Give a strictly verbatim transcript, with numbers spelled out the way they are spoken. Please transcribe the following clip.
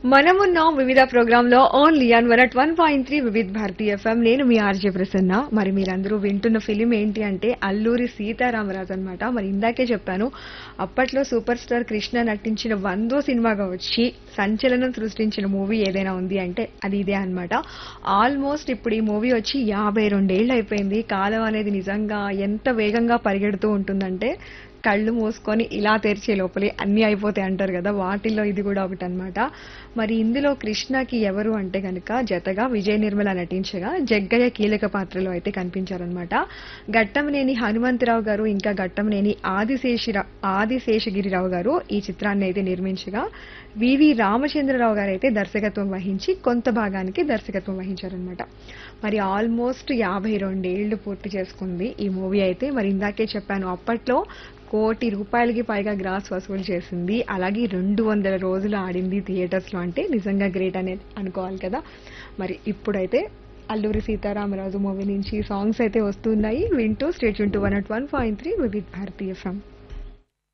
మనమున్నాం వివిధ ప్రోగ్రామ్ లో only on one at one point three Vividh Bharati FM. నేను మీ ఆర్జే ప్రసన్న. మరి మీరందరూ వింటున్న ఫిలిం ఏంటి అంటే అల్లూరి సీతారామరాజు అన్నమాట. మరి ఇందాకే చెప్పాను, అప్పట్లో సూపర్ స్టార్ కృష్ణ నటించిన వందో సినిమాగా వచ్చి సంచలనం సృష్టించిన మూవీ ఏదైనా ఉంది అంటే అది ఇదే అన్నమాట. ఆల్మోస్ట్ ఇప్పుడు ఈ మూవీ వచ్చి యాభై రెండేళ్లు అయిపోయింది. కాలం అనేది నిజంగా ఎంత వేగంగా పరిగెడుతూ ఉంటుందంటే కళ్ళు మూసుకొని ఇలా తెరిచే లోపలే అన్ని అయిపోతాయి అంటారు కదా, వాటిల్లో ఇది కూడా ఒకటి అన్నమాట. మరి ఇందులో కృష్ణకి ఎవరు అంటే కనుక జతగా విజయ నిర్మల నటించగా జగ్గయ్య కీలక పాత్రలో అయితే కనిపించారనమాట. ఘట్టంనేని హనుమంతరావు గారు ఇంకా ఘట్టంనేని ఆదిశేషిరా ఆదిశేషగిరిరావు గారు ఈ చిత్రాన్ని అయితే నిర్మించగా వివి రామచంద్రరావు గారు అయితే దర్శకత్వం వహించి కొంత భాగానికి దర్శకత్వం వహించారనమాట. మరి ఆల్మోస్ట్ యాభై రెండేళ్లు పూర్తి చేసుకుంది ఈ మూవీ అయితే. మరి ఇందాకే చెప్పాను, అప్పట్లో కోటి రూపాయలకి పైగా గ్రాస్ వసూలు చేసింది. అలాగే రెండు వందల రోజులు ఆడింది థియేటర్స్ లో. అంటే నిజంగా గ్రేట్ అనేది అనుకోవాలి కదా. మరి ఇప్పుడైతే అల్లూరి సీతారామరాజు మూవీ నుంచి సాంగ్స్ అయితే వస్తున్నాయి. వింటూ state to one at one point three Vividh Bharati FM.